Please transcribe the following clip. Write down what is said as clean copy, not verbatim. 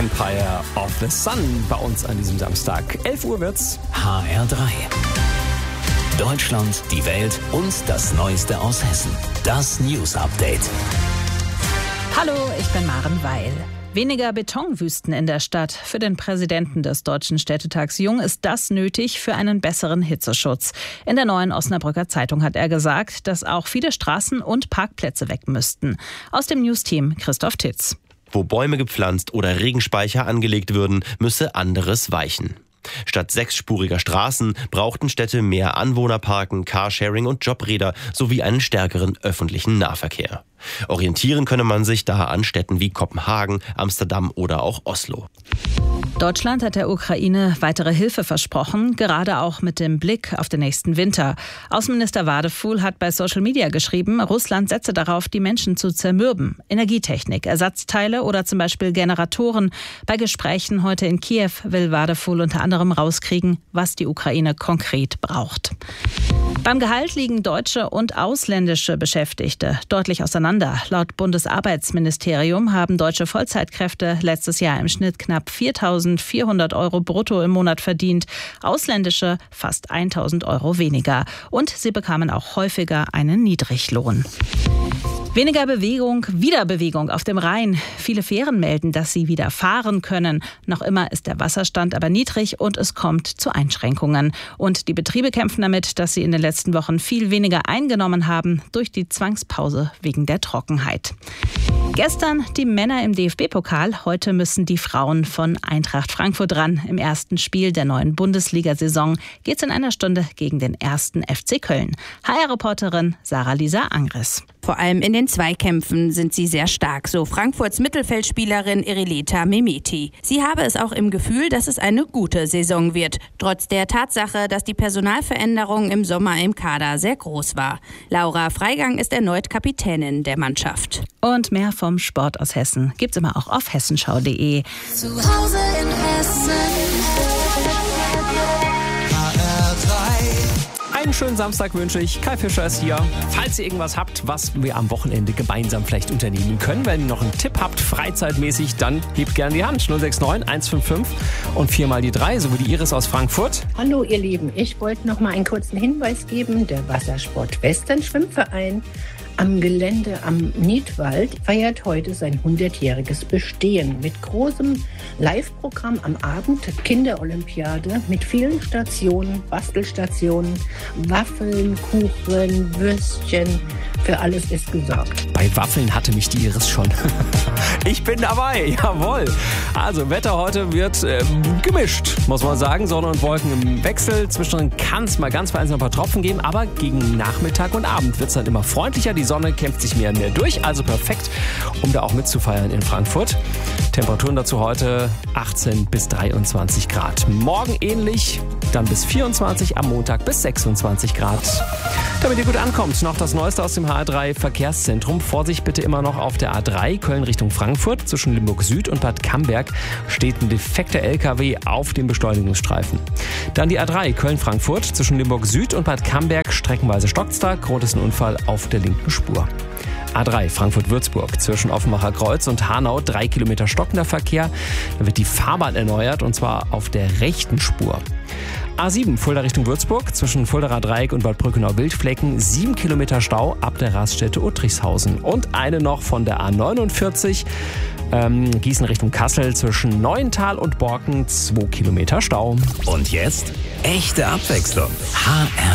Empire of the Sun bei uns an diesem Samstag. 11 Uhr wird's. HR3. Deutschland, die Welt und das Neueste aus Hessen. Das News Update. Hallo, ich bin Maren Weil. Weniger Betonwüsten in der Stadt. Für den Präsidenten des Deutschen Städtetags Jung ist das nötig für einen besseren Hitzeschutz. In der Neuen Osnabrücker Zeitung hat er gesagt, dass auch viele Straßen und Parkplätze weg müssten. Aus dem News-Team Christoph Titz. Wo Bäume gepflanzt oder Regenspeicher angelegt würden, müsse anderes weichen. Statt 6-spuriger Straßen brauchten Städte mehr Anwohnerparken, Carsharing und Jobräder sowie einen stärkeren öffentlichen Nahverkehr. Orientieren könne man sich daher an Städten wie Kopenhagen, Amsterdam oder auch Oslo. Deutschland hat der Ukraine weitere Hilfe versprochen, gerade auch mit dem Blick auf den nächsten Winter. Außenminister Wadefuhl hat bei Social Media geschrieben, Russland setze darauf, die Menschen zu zermürben. Energietechnik, Ersatzteile oder zum Beispiel Generatoren. Bei Gesprächen heute in Kiew will Wadefuhl unter anderem rauskriegen, was die Ukraine konkret braucht. Beim Gehalt liegen deutsche und ausländische Beschäftigte deutlich auseinander. Laut Bundesarbeitsministerium haben deutsche Vollzeitkräfte letztes Jahr im Schnitt knapp 4.400 Euro brutto im Monat verdient, ausländische fast 1.000 Euro weniger. Und sie bekamen auch häufiger einen Niedriglohn. Weniger Bewegung, wieder Bewegung auf dem Rhein. Viele Fähren melden, dass sie wieder fahren können. Noch immer ist der Wasserstand aber niedrig und es kommt zu Einschränkungen. Und die Betriebe kämpfen damit, dass sie in den letzten Wochen viel weniger eingenommen haben durch die Zwangspause wegen der Trockenheit. Gestern die Männer im DFB-Pokal, heute müssen die Frauen von Eintracht Frankfurt ran. Im ersten Spiel der neuen Bundesliga-Saison geht's in einer Stunde gegen den 1. FC Köln. HR-Reporterin Sarah-Lisa Angres. Vor allem in den Zweikämpfen sind sie sehr stark, so Frankfurts Mittelfeldspielerin Irileta Mehmeti. Sie habe es auch im Gefühl, dass es eine gute Saison wird, trotz der Tatsache, dass die Personalveränderung im Sommer im Kader sehr groß war. Laura Freigang ist erneut Kapitänin der Mannschaft. Und mehr vom Sport aus Hessen gibt's immer auch auf hessenschau.de. Zu Hause in Hessen. Einen schönen Samstag wünsche ich. Kai Fischer ist hier. Falls ihr irgendwas habt, was wir am Wochenende gemeinsam vielleicht unternehmen können, wenn ihr noch einen Tipp habt, freizeitmäßig, dann hebt gerne die Hand. 069 155 und 4 mal die 3, so wie die Iris aus Frankfurt. Hallo ihr Lieben, ich wollte noch mal einen kurzen Hinweis geben. Der Wassersport Western Schwimmverein am Gelände am Niedwald feiert heute sein 100-jähriges Bestehen mit großem Live-Programm am Abend, Kinderolympiade mit vielen Stationen, Bastelstationen, Waffeln, Kuchen, Würstchen, für alles ist gesorgt. Bei Waffeln hatte mich die Iris schon. Ich bin dabei, jawohl. Also Wetter heute wird gemischt, muss man sagen. Sonne und Wolken im Wechsel. Zwischendrin kann es mal ganz vereinzelt ein paar Tropfen geben, aber gegen Nachmittag und Abend wird es dann immer freundlicher. Die Sonne kämpft sich mehr und mehr durch, also perfekt, um da auch mitzufeiern in Frankfurt. Temperaturen dazu heute 18 bis 23 Grad. Morgen ähnlich, dann bis 24, am Montag bis 26 Grad. Damit ihr gut ankommt, noch das Neueste aus dem HR3 Verkehrszentrum. Vorsicht bitte immer noch auf der A3 Köln Richtung Frankfurt. Zwischen Limburg Süd und Bad Camberg steht ein defekter LKW auf dem Beschleunigungsstreifen. Dann die A3 Köln-Frankfurt. Zwischen Limburg Süd und Bad Camberg streckenweise stockt's. Grund ist ein Unfall auf der linken Spur. A3 Frankfurt-Würzburg. Zwischen Offenbacher Kreuz und Hanau 3 Kilometer stockender Verkehr. Da wird die Fahrbahn erneuert und zwar auf der rechten Spur. A7 Fulda Richtung Würzburg, zwischen Fuldaer Dreieck und Bad Brückenau-Wildflecken 7 Kilometer Stau ab der Raststätte Uttrichshausen. Und eine noch von der A49 Gießen Richtung Kassel, zwischen Neuental und Borken 2 Kilometer Stau. Und jetzt echte Abwechslung. HR